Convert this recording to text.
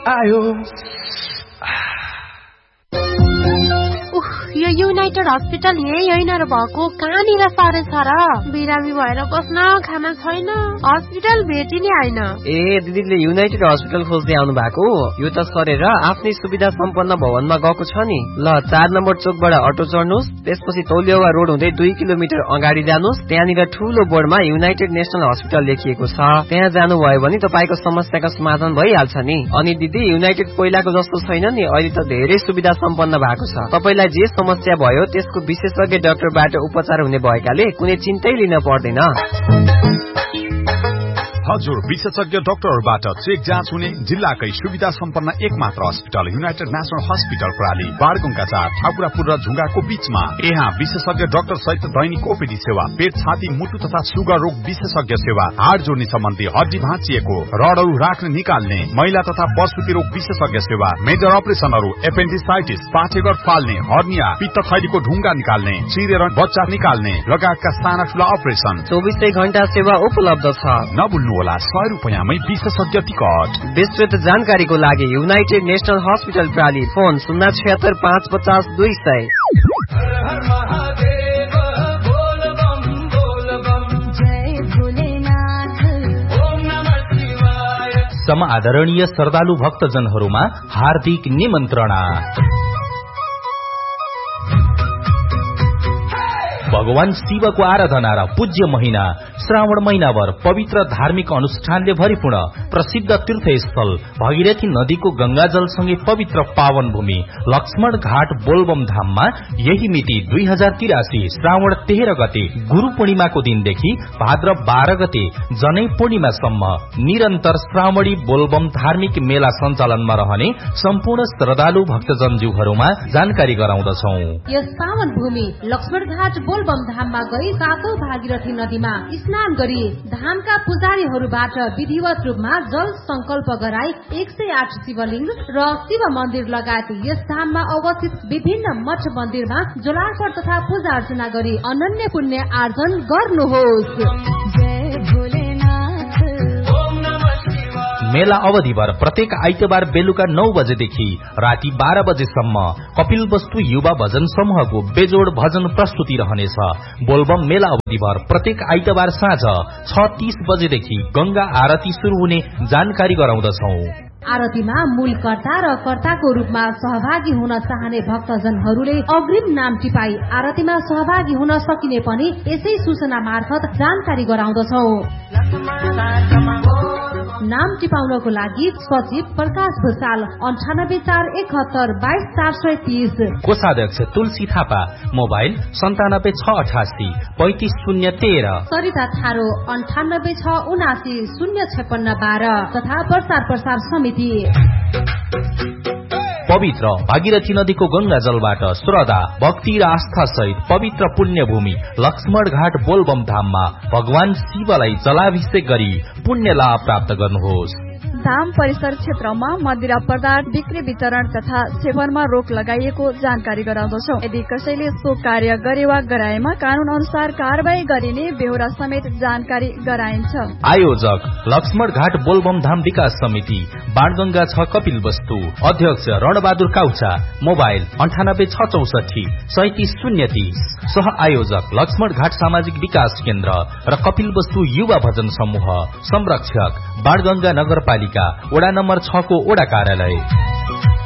आयो। यो United hospital यही होइन र भएको, कहाँनिर सरेछ र? बिरामी भएर बस्न खाना छैन, हस्पिटल भेटिने होइन। ए दिदीले युनाइटेड हस्पिटल खोज्दै आउनु भएको? यो त सरेर आफ्नै सुविधा सम्पन्न भवनमा गएको छ नि। ल 4 नम्बर चोकबाट अटो चढ्नुहोस्, त्यसपछि तौलिया रोड हुँदै 2 किलोमिटर अगाडि जानुहोस्। त्यहाँनिर ठूलो बोर्डमा युनाइटेड नेसनल हस्पिटल लेखिएको छ। त्यहाँ जानुभयो भने तपाईको समस्याको समाधान भइहाल्छ नि। अनि दिदी युनाइटेड पहिलाको जस्तो छैन नि, अहिले त धेरै सुविधा सम्पन्न भएको छ। तपाईलाई जे समस्या भयो त्यसको विशेषज्ञ डाक्टरबाट उपचार हुने भएकाले कुनै चिन्तै लिन पर्दैन। हजुर, विशेषज्ञ डाक्टरबाट चेक जाँच हुने जिल्लाकै सुविधा सम्पन्न एकमात्र अस्पताल युनाइटेड नेसनल हस्पिटल प्राली, बारगुङ्गा 4, ठाकुरापुर र झुङ्गाको बीचमा। यहाँ विशेषज्ञ डाक्टर सहित दैनिक ओपीडी सेवा, पेट, छाती, मुटु तथा सुगर रोग विशेषज्ञ सेवा, हाड जोड्ने सम्बन्धी, हड्डी भाँचिएको, रडहरू राख्ने निकाल्ने, महिला तथा प्रसुति रोग विशेषज्ञ सेवा, मेजर अपरेसनहरू, एपेन्डिसाइटिस, पाठेघर फाल्ने, हर्निया, पित्त थैलीको ढुङ्गा निकाल्ने, चिरेर बच्चा निकाल्ने लगायतका साना ठूला अपरेसन 24 घण्टा सेवा उपलब्ध छ। नभुल्नु होला 100 रुपैयाँमै विशेषज्ञ टिकट। विस्तृत जानकारीको लागि युनाइटेड नेसनल हस्पिटल प्राली, फोन 076 550 200। समादरणीय श्रद्धालु भक्तजनहरूमा हार्दिक निमन्त्रणा। भगवान शिवको आराधना र पूज्य महिना श्रावण महिनाभर पवित्र धार्मिक अनुष्ठानले भरिपूर्ण प्रसिद्ध तीर्थस्थल भगीरथी नदीको गंगाजलसँगै पवित्र पावन भूमि लक्ष्मण घाट बोलबम धाममा यही मिति 2083 श्रावण 13 गते गुरु पूर्णिमाको दिनदेखि भाद्र 12 गते जनै पूर्णिमासम्म निरन्तर श्रावणी बोलबम धार्मिक मेला सञ्चालनमा रहने सम्पूर्ण श्रद्धालु भक्तजनज्यूहरूमा जानकारी गराउँदछौ। यस पावन भूमि लक्ष्मण घाट बोलबम धाममा गई सातौं भागीरथी नदीमा स्नान गरी धामका पुजारीहरूबाट विधिवत रूपमा जल संकल्प गराई 108 शिवलिंग र शिव मन्दिर लगायत यस धाममा अवस्थित विभिन्न मठ मन्दिरमा जलार्पण तथा पूजा अर्चना गरी अनन्य पुण्य आर्जन गर्नुहोस्। मेला अवधिभर प्रत्येक आइतबार बेलुका 9 बजेदेखि राति 12 बजेसम्म कपिल वस्तु युवा भजन समूहको बेजोड भजन प्रस्तुति रहनेछ। बोलबम मेला अवधिभर प्रत्येक आइतबार साँझ 6:30 बजेदेखि गंगा आरती शुरू हुने जानकारी गराउँदछौ। आरतीमा मूल कर्ता र कर्ताको रूपमा सहभागी हुन चाहने भक्तजनहरूले अग्रिम नाम टिपाई आरतीमा सहभागी हुन सकिने पनि यसै सूचना मार्फत जानकारी गराउँदछौ। नाम टिपाउनको लागि सचिव प्रकाश भूषाल 9841722430, कोषाध्यक्ष तुलसी थापा, मोबाइल 9768 35013, सरिता थारो 9867905612 तथा प्रचार समिति। पवित्र भागीरथी नदीको गंगा जलबाट श्रद्धा भक्ति र आस्था सहित पवित्र पुण्य भूमि लक्ष्मण घाट बोलबम धाममा भगवान शिवलाई जलाभिषेक गरी पुण्य लाभ प्राप्त गर्नुहोस्। धाम परिसर क्षेत्रमा मदिरा पदार्थ बिक्री वितरण तथा सेवनमा रोक लगाइएको जानकारी गराउँदछौ। यदि कसैले सो कार्य गरे वा गराएमा कानून अनुसार कारवाही गरिने बेहोरा समेत जानकारी गराइन्छ। आयोजक लक्ष्मण घाट बोलबम धाम विकास समिति, बाणगंगा 6 कपिल वस्तु, अध्यक्ष रणबहादुर काउचा, मोबाइल 9864 37030, सह आयोजक लक्ष्मण घाट सामाजिक विकास केन्द्र र कपिल वस्तु युवा भजन समूह, संरक्षक बाणगंगा नगरपालिका वडा नम्बर 6 को वडा कार्यालय।